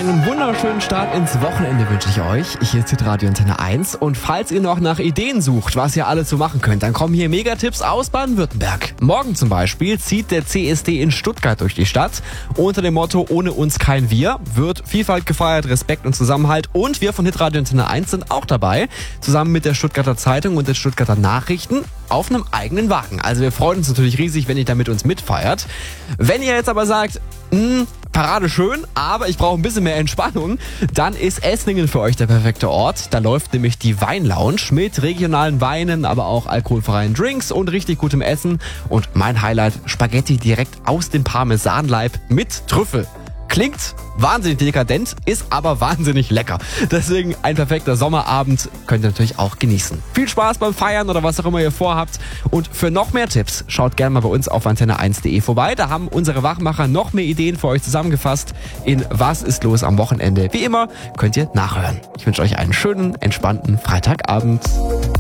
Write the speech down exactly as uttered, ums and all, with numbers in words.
Einen wunderschönen Start ins Wochenende wünsche ich euch. Hier ist Radio Antenne eins. Und falls ihr noch nach Ideen sucht, was ihr alles so machen könnt, dann kommen hier Megatipps aus Baden-Württemberg. Morgen zum Beispiel zieht der C S D in Stuttgart durch die Stadt. Unter dem Motto Ohne uns kein Wir wird Vielfalt gefeiert, Respekt und Zusammenhalt. Und wir von Hitradio Antenne eins sind auch dabei, zusammen mit der Stuttgarter Zeitung und den Stuttgarter Nachrichten auf einem eigenen Wagen. Also wir freuen uns natürlich riesig, wenn ihr da mit uns mitfeiert. Wenn ihr jetzt aber sagt, mh, Parade schön, aber ich brauche ein bisschen mehr Entspannung, dann ist Esslingen für euch der perfekte Ort. Da läuft nämlich die Weinlounge mit regionalen Weinen, aber auch alkoholfreien Drinks und richtig gutem Essen. Und mein Highlight, Spaghetti direkt aus dem Parmesanleib mit Trüffel. Klingt wahnsinnig dekadent, ist aber wahnsinnig lecker. Deswegen ein perfekter Sommerabend könnt ihr natürlich auch genießen. Viel Spaß beim Feiern oder was auch immer ihr vorhabt. Und für noch mehr Tipps schaut gerne mal bei uns auf antenne eins punkt de vorbei. Da haben unsere Wachmacher noch mehr Ideen für euch zusammengefasst in Was ist los am Wochenende. Wie immer könnt ihr nachhören. Ich wünsche euch einen schönen, entspannten Freitagabend.